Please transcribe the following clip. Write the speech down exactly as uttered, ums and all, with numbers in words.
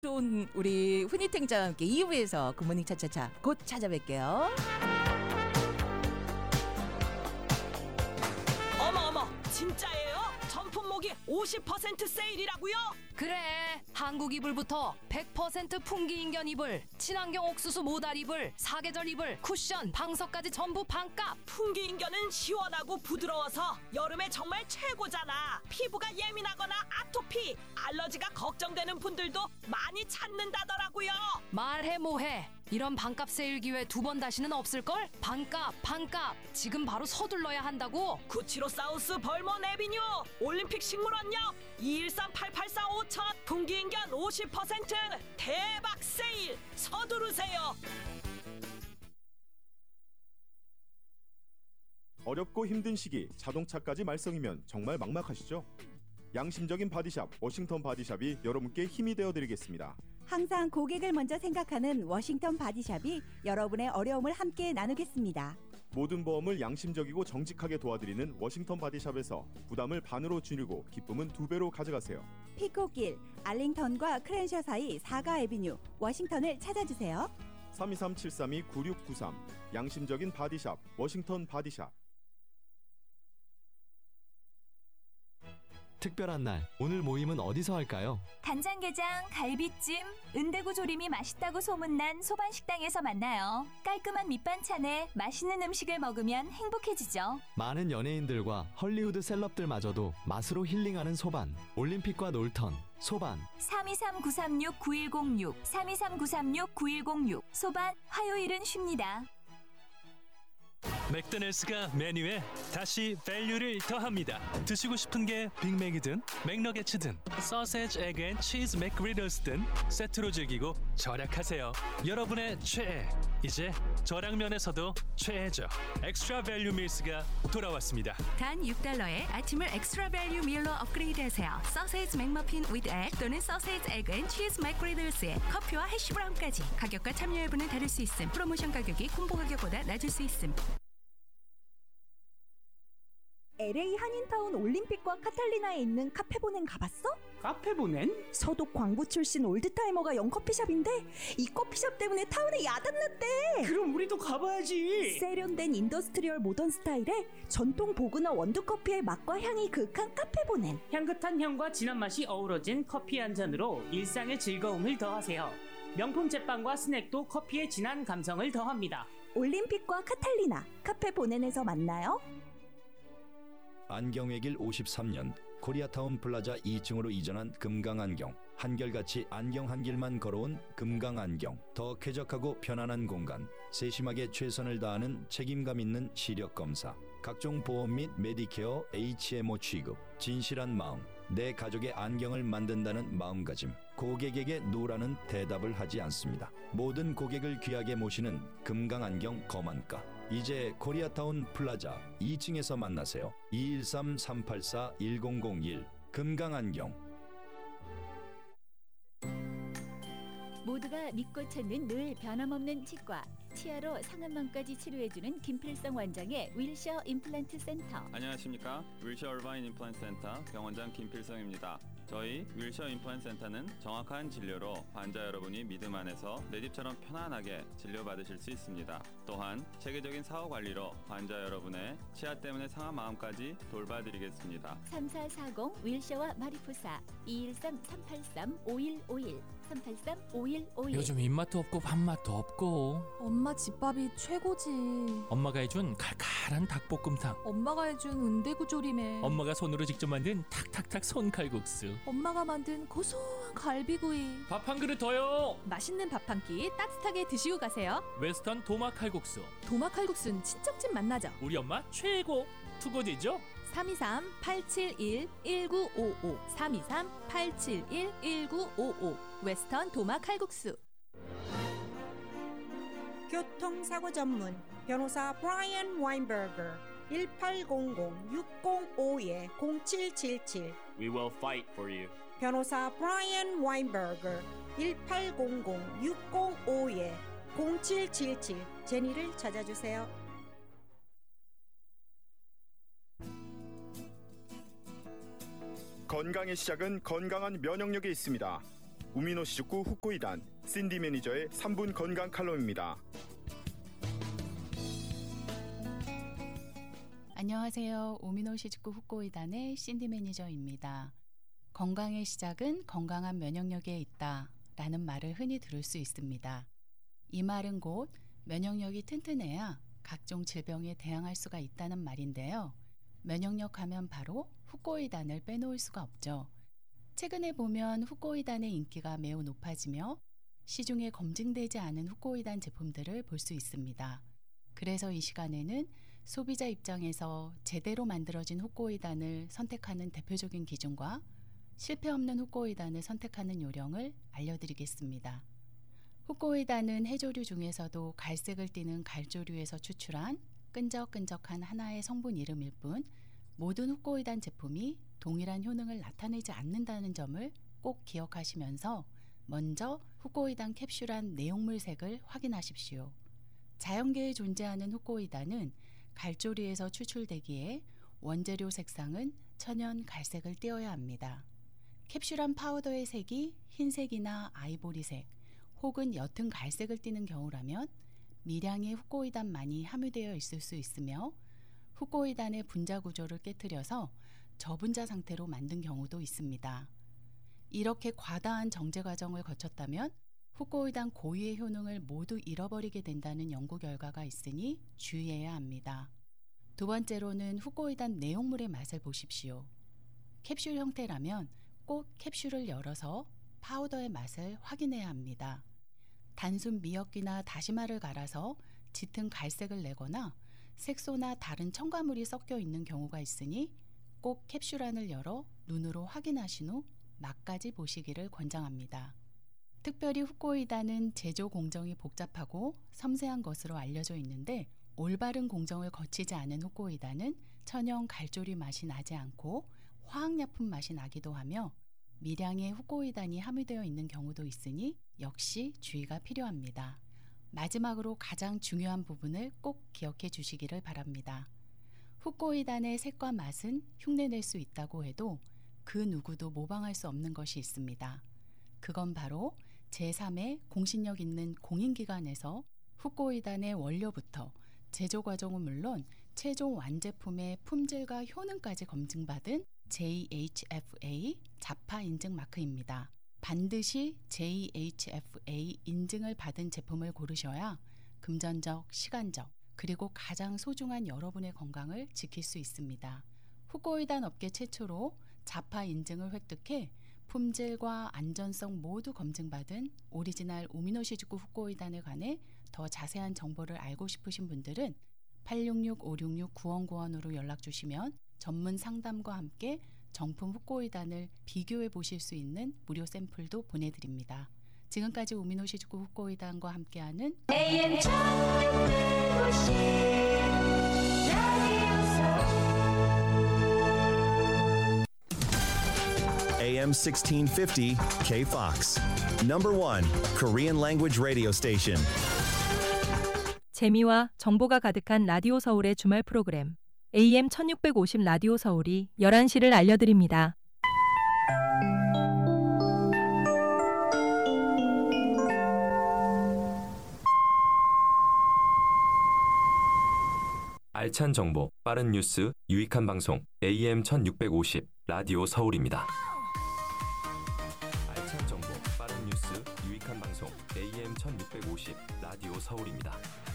좋은 우리 훈이탱자와 함께 이 부에서 굿모닝 차차차 곧 찾아뵐게요. 어머 어머 진짜예요? 전품목이 오십 퍼센트 세일이라고요? 그래, 한국 이불부터 백 퍼센트 풍기인견 이불, 친환경 옥수수 모달 이불, 사계절 이불, 쿠션, 방석까지 전부 반값. 풍기인견은 시원하고 부드러워서 여름에 정말 최고잖아. 피부가 예민하거나 아토피, 알러지가 걱정되는 분들도 많이 찾는다더라고요. 말해 뭐해, 이런 반값 세일 기회 두 번 다시는 없을걸? 반값 반값, 지금 바로 서둘러야 한다고. 구치로사우스 벌먼 에비뉴 올림픽 식물원역 이일삼 팔팔사오천 풍기인견 오십 퍼센트 대박 세일 서두르세요. 어렵고 힘든 시기 자동차까지 말썽이면 정말 막막하시죠? 양심적인 바디샵 워싱턴 바디샵이 여러분께 힘이 되어드리겠습니다. 항상 고객을 먼저 생각하는 워싱턴 바디샵이 여러분의 어려움을 함께 나누겠습니다. 모든 보험을 양심적이고 정직하게 도와드리는 워싱턴 바디샵에서 부담을 반으로 줄이고 기쁨은 두 배로 가져가세요. 피코길, 알링턴과 크랜셔 사이 사가 애비뉴, 워싱턴을 찾아주세요. 삼이삼 칠삼이 구육구삼 양심적인 바디샵 워싱턴 바디샵. 특별한 날, 오늘 모임은 어디서 할까요? 간장게장, 갈비찜, 은대구 조림이 맛있다고 소문난 소반식당에서 만나요. 깔끔한 밑반찬에 맛있는 음식을 먹으면 행복해지죠. 많은 연예인들과 헐리우드 셀럽들마저도 맛으로 힐링하는 소반. 올림픽과 놀턴, 소반. 삼이삼 구삼육 구일공육, 삼이삼 구삼육 구일공육. 소반, 화요일은 쉽니다. 맥도날드가 메뉴에 다시 밸류를 더합니다. 드시고 싶은 게 빅맥이든 맥너게츠든 소세지 에그 앤 치즈 맥그리들스든 세트로 즐기고 절약하세요. 여러분의 최애, 이제 저량면에서도 최애죠. 엑스트라 밸류 밀스가 돌아왔습니다. 단 육 달러에 아침을 엑스트라 밸류 밀로 업그레이드하세요. 소세지 맥머핀 with egg 또는 소세지 에그 앤 치즈 맥그리들스에 커피와 해시브라운까지. 가격과 참여 여부는 다를 수 있음. 프로모션 가격이 콤보 가격보다 낮을 수 있음. 엘에이 한인타운 올림픽과 카탈리나에 있는 카페보넨 가봤어? 카페보넨? 서독 광부 출신 올드타이머가 연 커피숍인데 이 커피숍 때문에 타운에 야단났대. 그럼 우리도 가봐야지. 세련된 인더스트리얼 모던 스타일의 전통 보그너 원두커피의 맛과 향이 그윽한 카페보넨. 향긋한 향과 진한 맛이 어우러진 커피 한 잔으로 일상의 즐거움을 더하세요. 명품 제빵과 스낵도 커피의 진한 감성을 더합니다. 올림픽과 카탈리나, 카페보넨에서 만나요. 안경의 길 오십삼 년 코리아타운 플라자 이 층으로 이전한 금강안경. 한결같이 안경 한 길만 걸어온 금강안경. 더 쾌적하고 편안한 공간, 세심하게 최선을 다하는 책임감 있는 시력 검사, 각종 보험 및 메디케어 에이치엠오 취급, 진실한 마음, 내 가족의 안경을 만든다는 마음가짐. 고객에게 노라는 대답을 하지 않습니다. 모든 고객을 귀하게 모시는 금강안경 거만가. 이제 코리아타운 플라자 이 층에서 만나세요. 이일삼 삼팔사 일공공일 금강안경. 모두가 믿고 찾는 늘 변함없는 치과, 치아로 상한망까지 치료해주는 김필성 원장의 윌셔 임플란트 센터. 안녕하십니까. 윌셔 얼바인 임플란트 센터 병원장 김필성입니다. 저희 윌셔 임플란트 센터는 정확한 진료로 환자 여러분이 믿음 안에서 내 집처럼 편안하게 진료받으실 수 있습니다. 또한 체계적인 사후 관리로 환자 여러분의 치아 때문에 상한 마음까지 돌봐드리겠습니다. 삼사사공 윌셔와 마리포사 이일삼 삼팔삼 오일오일 삼팔삼 오일오일. 요즘 입맛도 없고 밥맛도 없고. 엄마 집밥이 최고지. 엄마가 해준 칼칼한 닭볶음탕. 엄마가 해준 은대구 조림에. 엄마가 손으로 직접 만든 탁탁탁 손칼국수. 엄마가 만든 고소한 갈비구이. 밥 한 그릇 더요. 맛있는 밥 한 끼 따뜻하게 드시고 가세요. 웨스턴 도마 칼국수. 도마 칼국수는 친정집 맛나죠. 우리 엄마 최고. 투고지죠? 삼이삼 팔칠일 일구오오 삼이삼 팔칠일 일구오오 웨스턴 도마 칼국수. 교통사고 전문 변호사 브라이언 와인버거 일팔공공 육공오이 공칠칠칠. We will fight for you. 변호사 브라이언 와인버거 일팔공공 육공오이 공칠칠칠. 제니를 찾아주세요. 건강의 시작은 건강한 면역력에 있습니다. 우미노시즈쿠 후코이단 신디 매니저의 삼 분 건강 칼럼입니다. 안녕하세요. 우미노시즈쿠 후코이단의 신디 매니저입니다. 건강의 시작은 건강한 면역력에 있다 라는 말을 흔히 들을 수 있습니다. 이 말은 곧 면역력이 튼튼해야 각종 질병에 대항할 수가 있다는 말인데요. 면역력 하면 바로 후코이단을 빼놓을 수가 없죠. 최근에 보면 후코이단의 인기가 매우 높아지며 시중에 검증되지 않은 후코이단 제품들을 볼 수 있습니다. 그래서 이 시간에는 소비자 입장에서 제대로 만들어진 후코이단을 선택하는 대표적인 기준과 실패 없는 후코이단을 선택하는 요령을 알려드리겠습니다. 후코이단은 해조류 중에서도 갈색을 띠는 갈조류에서 추출한 끈적끈적한 하나의 성분 이름일 뿐 모든 후코이단 제품이 동일한 효능을 나타내지 않는다는 점을 꼭 기억하시면서 먼저 후코이단 캡슐 내용물 색을 확인하십시오. 자연계에 존재하는 후코이단은 갈조류에서 추출되기에 원재료 색상은 천연 갈색을 띄어야 합니다. 캡슐 파우더의 색이 흰색이나 아이보리색 혹은 옅은 갈색을 띠는 경우라면 미량의 후코이단만이 함유되어 있을 수 있으며 후코이단의 분자 구조를 깨뜨려서 저분자 상태로 만든 경우도 있습니다. 이렇게 과다한 정제 과정을 거쳤다면 후코이단 고유의 효능을 모두 잃어버리게 된다는 연구 결과가 있으니 주의해야 합니다. 두 번째로는 후코이단 내용물의 맛을 보십시오. 캡슐 형태라면 꼭 캡슐을 열어서 파우더의 맛을 확인해야 합니다. 단순 미역기나 다시마를 갈아서 짙은 갈색을 내거나 색소나 다른 첨가물이 섞여 있는 경우가 있으니 꼭 캡슐 안을 열어 눈으로 확인하신 후 맛까지 보시기를 권장합니다. 특별히 후코이단은 제조 공정이 복잡하고 섬세한 것으로 알려져 있는데 올바른 공정을 거치지 않은 후코이단은 천연 갈조리 맛이 나지 않고 화학약품 맛이 나기도 하며 미량의 후코이단이 함유되어 있는 경우도 있으니 역시 주의가 필요합니다. 마지막으로 가장 중요한 부분을 꼭 기억해 주시기를 바랍니다. 후코이단의 색과 맛은 흉내낼 수 있다고 해도 그 누구도 모방할 수 없는 것이 있습니다. 그건 바로 제삼의 공신력 있는 공인기관에서 후코이단의 원료부터 제조 과정은 물론 최종 완제품의 품질과 효능까지 검증받은 제이 에이치 에프 에이 자파 인증 마크입니다. 반드시 제이 에이치 에프 에이 인증을 받은 제품을 고르셔야 금전적, 시간적, 그리고 가장 소중한 여러분의 건강을 지킬 수 있습니다. 후코이단 업계 최초로 자파 인증을 획득해 품질과 안전성 모두 검증받은 오리지널 우미노시즈쿠 후코이단에 관해 더 자세한 정보를 알고 싶으신 분들은 팔육육 오육육 구공구공으로 연락 주시면 전문 상담과 함께 정품 후코이단을 비교해 보실 수 있는 무료 샘플도 보내드립니다. 지금까지 우미노시즈쿠 후코이단과 함께하는 에이엠 천육백오십 에이엠 sixteen fifty K-Fox, number one Korean language radio station. 재미와 정보가 가득한 라디오 서울의 주말 프로그램 에이엠 천육백오십 라디오 서울이 열한 시를 알려드립니다. 알찬 정보, 빠른 뉴스, 유익한 방송 에이엠 천육백오십 라디오 서울입니다. 알찬 정보, 빠른 뉴스, 유익한 방송 에이엠 천육백오십 라디오 서울입니다.